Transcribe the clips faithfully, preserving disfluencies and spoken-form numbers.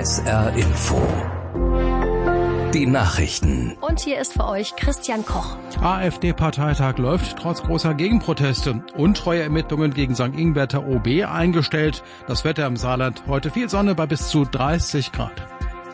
S R Info. Die Nachrichten. Und hier ist für euch Christian Koch. AfD-Parteitag läuft trotz großer Gegenproteste. Untreue Ermittlungen gegen Sankt Ingbert O B eingestellt. Das Wetter im Saarland heute viel Sonne bei bis zu dreißig Grad.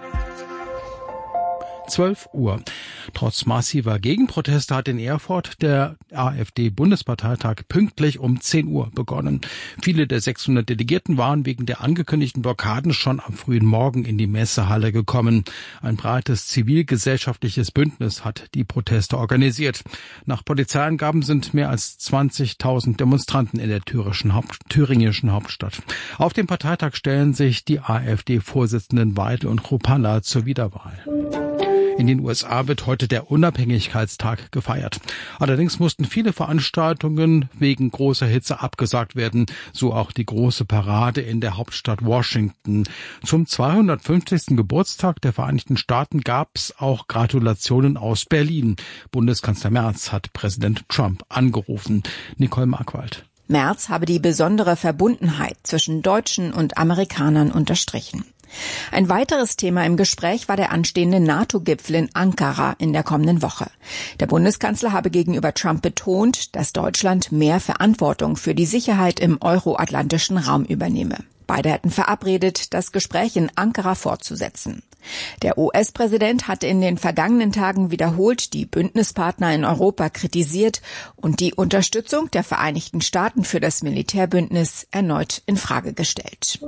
zwölf Uhr. Trotz massiver Gegenproteste hat in Erfurt der AfD-Bundesparteitag pünktlich um zehn Uhr begonnen. Viele der sechshundert Delegierten waren wegen der angekündigten Blockaden schon am frühen Morgen in die Messehalle gekommen. Ein breites zivilgesellschaftliches Bündnis hat die Proteste organisiert. Nach Polizeiangaben sind mehr als zwanzigtausend Demonstranten in der thüringischen, Haupt- thüringischen Hauptstadt. Auf dem Parteitag stellen sich die AfD-Vorsitzenden Weidel und Chrupalla zur Wiederwahl. In den U S A wird heute der Unabhängigkeitstag gefeiert. Allerdings mussten viele Veranstaltungen wegen großer Hitze abgesagt werden, so auch die große Parade in der Hauptstadt Washington. Zum zweihundertfünfzigsten Geburtstag der Vereinigten Staaten gab es auch Gratulationen aus Berlin. Bundeskanzler Merz hat Präsident Trump angerufen. Nicole Markwald. Merz habe die besondere Verbundenheit zwischen Deutschen und Amerikanern unterstrichen. Ein weiteres Thema im Gespräch war der anstehende NATO-Gipfel in Ankara in der kommenden Woche. Der Bundeskanzler habe gegenüber Trump betont, dass Deutschland mehr Verantwortung für die Sicherheit im euroatlantischen Raum übernehme. Beide hätten verabredet, das Gespräch in Ankara fortzusetzen. Der U S-Präsident hatte in den vergangenen Tagen wiederholt die Bündnispartner in Europa kritisiert und die Unterstützung der Vereinigten Staaten für das Militärbündnis erneut in Frage gestellt.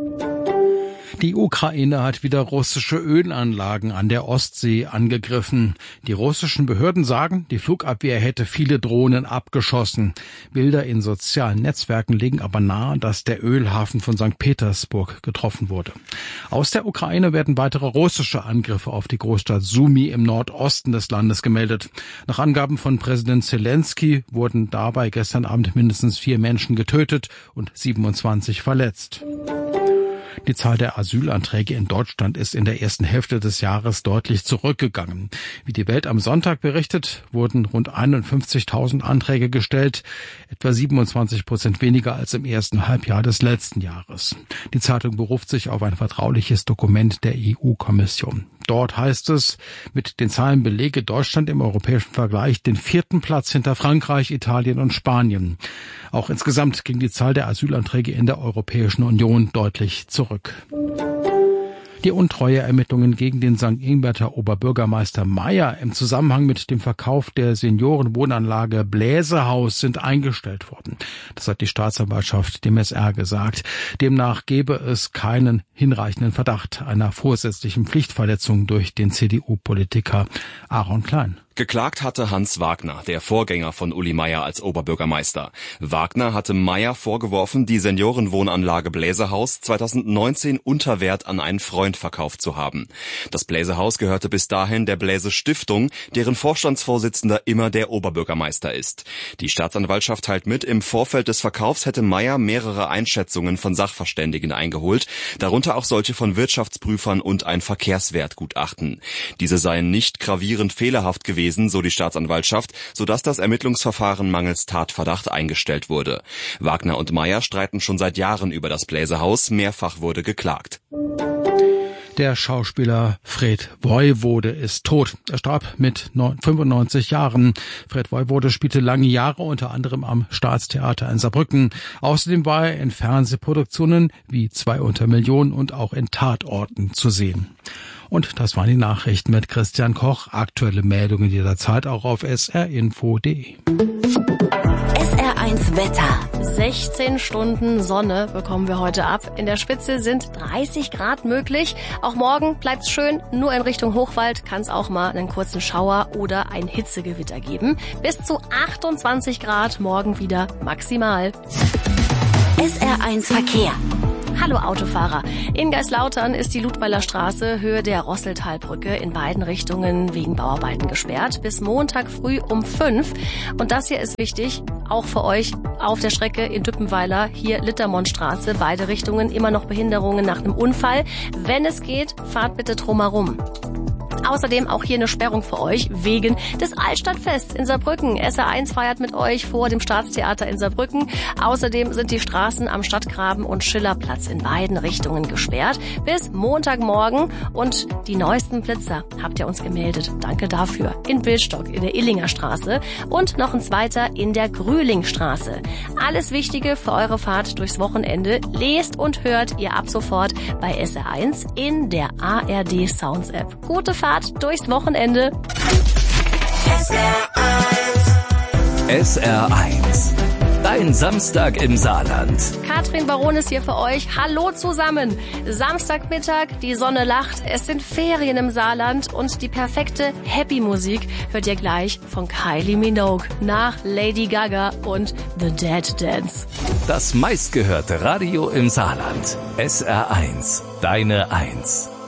Die Ukraine hat wieder russische Ölanlagen an der Ostsee angegriffen. Die russischen Behörden sagen, die Flugabwehr hätte viele Drohnen abgeschossen. Bilder in sozialen Netzwerken legen aber nahe, dass der Ölhafen von Sankt Petersburg getroffen wurde. Aus der Ukraine werden weitere russische Angriffe auf die Großstadt Sumy im Nordosten des Landes gemeldet. Nach Angaben von Präsident Zelensky wurden dabei gestern Abend mindestens vier Menschen getötet und siebenundzwanzig verletzt. Die Zahl der Asylanträge in Deutschland ist in der ersten Hälfte des Jahres deutlich zurückgegangen. Wie die Welt am Sonntag berichtet, wurden rund einundfünfzigtausend Anträge gestellt, etwa siebenundzwanzig Prozent weniger als im ersten Halbjahr des letzten Jahres. Die Zeitung beruft sich auf ein vertrauliches Dokument der E U-Kommission. Dort heißt es, mit den Zahlen belege Deutschland im europäischen Vergleich den vierten Platz hinter Frankreich, Italien und Spanien. Auch insgesamt ging die Zahl der Asylanträge in der Europäischen Union deutlich zurück. Die Untreueermittlungen gegen den Sankt Ingberter Oberbürgermeister Mayer im Zusammenhang mit dem Verkauf der Seniorenwohnanlage Bläsehaus sind eingestellt worden. Das hat die Staatsanwaltschaft dem S R gesagt. Demnach gebe es keinen hinreichenden Verdacht einer vorsätzlichen Pflichtverletzung durch den C D U-Politiker Aaron Klein. Geklagt hatte Hans Wagner, der Vorgänger von Uli Mayer als Oberbürgermeister. Wagner hatte Mayer vorgeworfen, die Seniorenwohnanlage Bläsehaus zweitausendneunzehn unter Wert an einen Freund verkauft zu haben. Das Bläsehaus gehörte bis dahin der Bläse Stiftung, deren Vorstandsvorsitzender immer der Oberbürgermeister ist. Die Staatsanwaltschaft teilt mit, im Vorfeld des Verkaufs hätte Mayer mehrere Einschätzungen von Sachverständigen eingeholt, darunter auch solche von Wirtschaftsprüfern und ein Verkehrswertgutachten. Diese seien nicht gravierend fehlerhaft gewesen, so die Staatsanwaltschaft, sodass das Ermittlungsverfahren mangels Tatverdacht eingestellt wurde. Wagner und Mayer streiten schon seit Jahren über das Bläsehaus, mehrfach wurde geklagt. Der Schauspieler Fred Woywode ist tot. Er starb mit fünfundneunzig Jahren. Fred Woywode spielte lange Jahre unter anderem am Staatstheater in Saarbrücken. Außerdem war er in Fernsehproduktionen wie Zwei unter Millionen und auch in Tatorten zu sehen. Und das waren die Nachrichten mit Christian Koch. Aktuelle Meldungen jederzeit auch auf s r info punkt d e. S R eins Wetter. sechzehn Stunden Sonne bekommen wir heute ab. In der Spitze sind dreißig Grad möglich. Auch morgen bleibt's schön. Nur in Richtung Hochwald kann es auch mal einen kurzen Schauer oder ein Hitzegewitter geben. Bis zu achtundzwanzig Grad morgen wieder maximal. S R eins Verkehr. Hallo Autofahrer. In Geislautern ist die Ludweiler Straße Höhe der Rosseltalbrücke in beiden Richtungen wegen Bauarbeiten gesperrt. Bis Montag früh um fünf. Und das hier ist wichtig, auch für euch auf der Strecke in Düppenweiler, hier Littermondstraße, beide Richtungen, immer noch Behinderungen nach einem Unfall. Wenn es geht, fahrt bitte drumherum. Außerdem auch hier eine Sperrung für euch wegen des Altstadtfests in Saarbrücken. S R eins feiert mit euch vor dem Staatstheater in Saarbrücken. Außerdem sind die Straßen am Stadtgraben und Schillerplatz in beiden Richtungen gesperrt bis Montagmorgen. Und die neuesten Blitzer habt ihr uns gemeldet. Danke dafür. In Bildstock, in der Illinger Straße und noch ein zweiter in der Grühlingstraße. Alles Wichtige für eure Fahrt durchs Wochenende lest und hört ihr ab sofort bei S R eins in der A R D Sounds App. Gute Fahrt durchs Wochenende. S R eins. S R eins. Dein Samstag im Saarland. Katrin Baron ist hier für euch. Hallo zusammen. Samstagmittag, die Sonne lacht. Es sind Ferien im Saarland und die perfekte Happy-Musik hört ihr gleich von Kylie Minogue nach Lady Gaga und The Dead Dance. Das meistgehörte Radio im Saarland. S R eins. Deine Eins.